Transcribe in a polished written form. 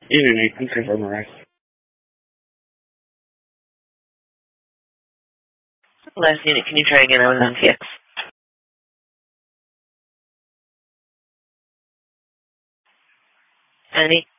Unit, please confirm arrival. Last unit, can you try again? I was on TX. Annie?